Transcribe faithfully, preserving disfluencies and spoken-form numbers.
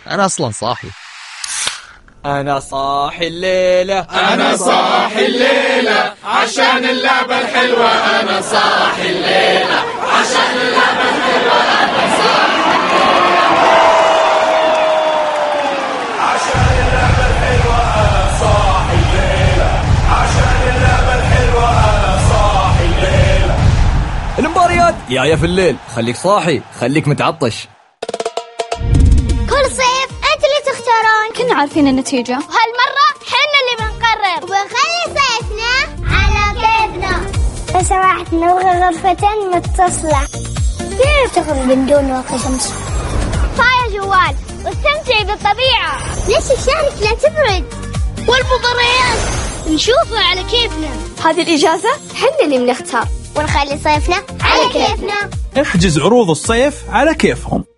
أنا أصلا صاحي. أنا صاحي الليلة، أنا صاحي الليلة عشان اللعبة الحلوة. أنا صاحي الليلة عشان اللعبة الحلوة. أنا صاحي الليلة عشان اللعبة الحلوة. أنا صاحي الليلة عشان اللعبة الحلوة. أنا صاحي الليلة. المباريات جاية في الليل، خليك صاحي، خليك متعطش. كل صيف أنت اللي تختارون. كنا عارفين النتيجة، وهالمرة حنا اللي بنقرر وبنخلي صيفنا على كيفنا. بس واحد نبغى غرفتين متصلة، كيف تخرج من دون واقي شمس؟ صاير جوال واستمتعي بالطبيعة. ليش الشارك لا تبرد؟ والمباريات نشوفها على كيفنا. هذه الإجازة حنا اللي بنختار ونخلي صيفنا على كيفنا. احجز عروض الصيف على كيفهم.